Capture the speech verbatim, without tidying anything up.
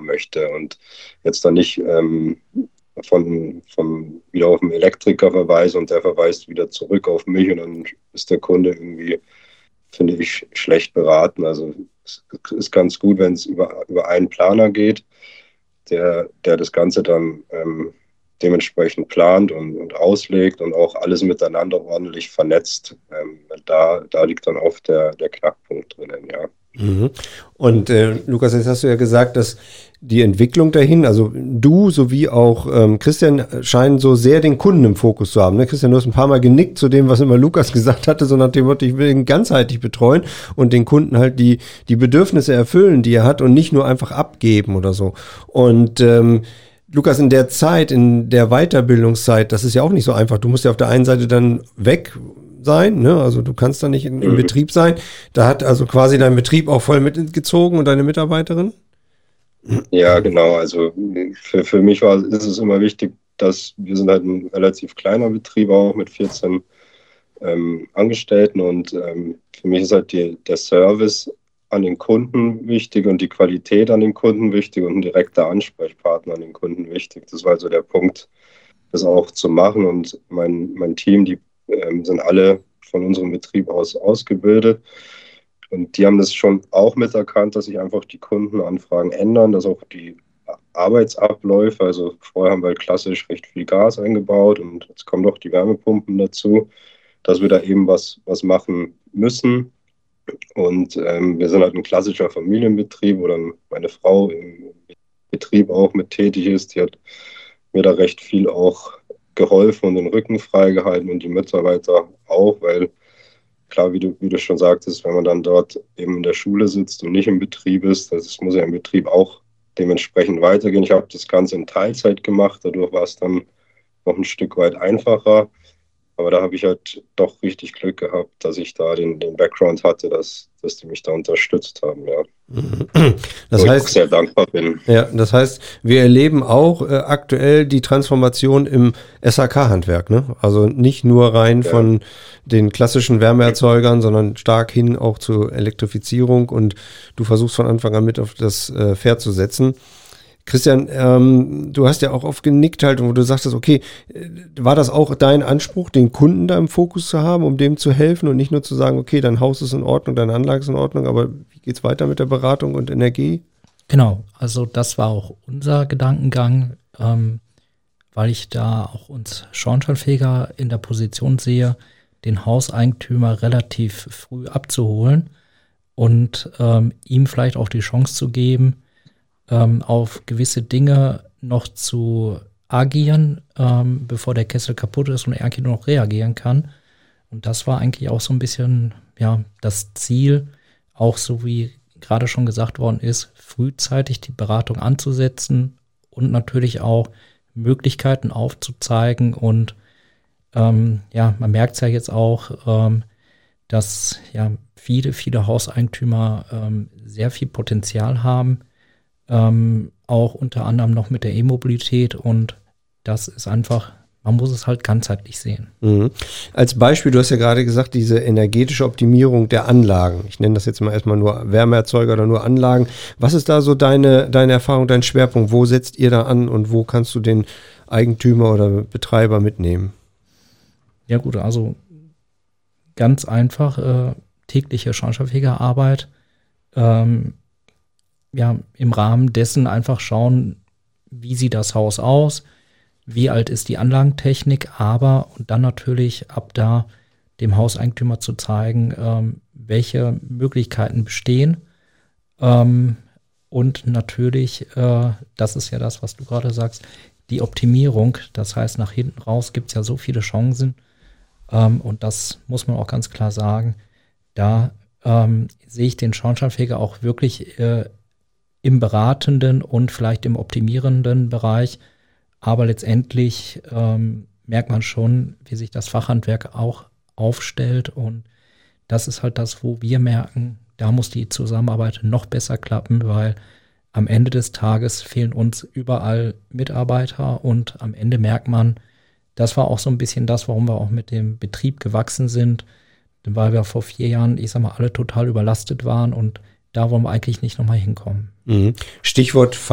haben möchte und jetzt dann nicht ähm, von, von wieder auf den Elektriker verweise und der verweist wieder zurück auf mich und dann ist der Kunde irgendwie, finde ich, schlecht beraten. Also es ist ganz gut, wenn es über, über einen Planer geht, der, der das Ganze dann ähm, dementsprechend plant und, und auslegt und auch alles miteinander ordentlich vernetzt. Ähm, da, da liegt dann oft der, der Knackpunkt drinnen, ja. Mhm. Und äh, Lukas, jetzt hast du ja gesagt, dass die Entwicklung dahin, also du sowie auch ähm, Christian scheinen so sehr den Kunden im Fokus zu haben. Ne? Christian, du hast ein paar Mal genickt zu dem, was immer Lukas gesagt hatte, so nach dem Motto, ich will ihn ganzheitlich betreuen und den Kunden halt die, die Bedürfnisse erfüllen, die er hat und nicht nur einfach abgeben oder so. Und ähm, Lukas, in der Zeit, in der Weiterbildungszeit, das ist ja auch nicht so einfach. Du musst ja auf der einen Seite dann weg sein, ne? Also du kannst da nicht in, im Betrieb sein. Da hat also quasi dein Betrieb auch voll mitgezogen und deine Mitarbeiterin? Ja, genau. Also für, für mich war, ist es immer wichtig, dass wir sind halt ein relativ kleiner Betrieb auch mit vierzehn ähm, Angestellten und ähm, für mich ist halt die, der Service an den Kunden wichtig und die Qualität an den Kunden wichtig und ein direkter Ansprechpartner an den Kunden wichtig. Das war also der Punkt, das auch zu machen und mein, mein Team, die ähm, sind alle von unserem Betrieb aus ausgebildet. Und die haben das schon auch miterkannt, dass sich einfach die Kundenanfragen ändern, dass auch die Arbeitsabläufe, also vorher haben wir halt klassisch recht viel Gas eingebaut und jetzt kommen doch die Wärmepumpen dazu, dass wir da eben was, was machen müssen. Und ähm, wir sind halt ein klassischer Familienbetrieb, wo dann meine Frau im Betrieb auch mit tätig ist. Die hat mir da recht viel auch geholfen und den Rücken freigehalten und die Mitarbeiter auch, weil klar, wie du, wie du schon sagtest, wenn man dann dort eben in der Schule sitzt und nicht im Betrieb ist, das muss ja im Betrieb auch dementsprechend weitergehen. Ich habe das Ganze in Teilzeit gemacht, dadurch war es dann noch ein Stück weit einfacher. Aber da habe ich halt doch richtig Glück gehabt, dass ich da den, den Background hatte, dass, dass die mich da unterstützt haben, ja. Das Wo heißt, ich auch sehr dankbar bin. Ja, das heißt, wir erleben auch äh, aktuell die Transformation im S H K-Handwerk, ne? Also nicht nur rein Ja. von den klassischen Wärmeerzeugern, sondern stark hin auch zur Elektrifizierung und du versuchst von Anfang an mit auf das äh, Pferd zu setzen. Christian, ähm, du hast ja auch oft genickt halt, wo du sagtest, okay, äh, war das auch dein Anspruch, den Kunden da im Fokus zu haben, um dem zu helfen und nicht nur zu sagen, okay, dein Haus ist in Ordnung, deine Anlage ist in Ordnung, aber wie geht's weiter mit der Beratung und Energie? Genau, also das war auch unser Gedankengang, ähm, weil ich da auch uns Schornsteinfeger in der Position sehe, den Hauseigentümer relativ früh abzuholen und ähm, ihm vielleicht auch die Chance zu geben, ähm, auf gewisse Dinge noch zu agieren, ähm, bevor der Kessel kaputt ist und er eigentlich nur noch reagieren kann. Und das war eigentlich auch so ein bisschen ja das Ziel, auch so wie gerade schon gesagt worden ist, frühzeitig die Beratung anzusetzen und natürlich auch Möglichkeiten aufzuzeigen. Und ähm, ja, man merkt es ja jetzt auch, ähm, dass ja viele, viele Hauseigentümer ähm, sehr viel Potenzial haben, ähm, auch unter anderem noch mit der E-Mobilität. Und das ist einfach, man muss es halt ganzheitlich sehen. Mhm. Als Beispiel, du hast ja gerade gesagt, diese energetische Optimierung der Anlagen. Ich nenne das jetzt mal erstmal nur Wärmeerzeuger oder nur Anlagen. Was ist da so deine, deine Erfahrung, dein Schwerpunkt? Wo setzt ihr da an und wo kannst du den Eigentümer oder Betreiber mitnehmen? Ja gut, also ganz einfach äh, tägliche Schornsteinfegerarbeit. Ähm, ja, im Rahmen dessen einfach schauen, wie sieht das Haus aus, wie alt ist die Anlagentechnik, aber und dann natürlich ab da dem Hauseigentümer zu zeigen, ähm, welche Möglichkeiten bestehen. Ähm, und natürlich, äh, das ist ja das, was du gerade sagst, die Optimierung. Das heißt, nach hinten raus gibt es ja so viele Chancen. Ähm, und das muss man auch ganz klar sagen. Da ähm, sehe ich den Schornsteinfeger auch wirklich äh, im beratenden und vielleicht im optimierenden Bereich. Aber letztendlich ähm, merkt man schon, wie sich das Fachhandwerk auch aufstellt. Und das ist halt das, wo wir merken, da muss die Zusammenarbeit noch besser klappen, weil am Ende des Tages fehlen uns überall Mitarbeiter. Und am Ende merkt man, das war auch so ein bisschen das, warum wir auch mit dem Betrieb gewachsen sind. Weil wir vor vier Jahren, ich sag mal, alle total überlastet waren und da wollen wir eigentlich nicht nochmal hinkommen. Mhm. Stichwort